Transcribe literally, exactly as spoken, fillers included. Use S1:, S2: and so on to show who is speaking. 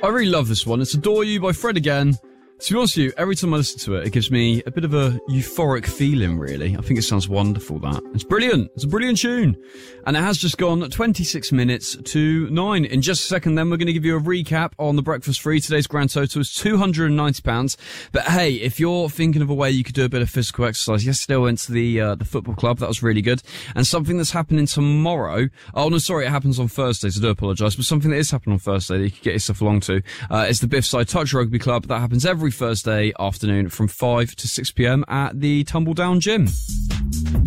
S1: I really love this one. It's Adore You by Fred again. To be honest with you, every time I listen to it, it gives me a bit of a euphoric feeling, really. I think it sounds wonderful, that. It's brilliant. It's a brilliant tune. And it has just gone twenty-six minutes to nine. In just a second, then, we're going to give you a recap on the Breakfast Free. Today's grand total is two hundred ninety pounds. But hey, if you're thinking of a way you could do a bit of physical exercise, yesterday I went to the, uh, the football club. That was really good. And something that's happening tomorrow. Oh, no, sorry, it happens on Thursdays. I do apologise. But something that is happening on Thursday that you can get yourself along to, uh, is the Biffside Touch Rugby Club. That happens every Thursday afternoon from five to six p.m. at the Tumbledown Gym.